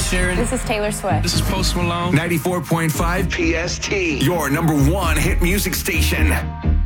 Sheeran. This is Taylor Swift. This is Post Malone. 94.5 PST, your number one hit music station.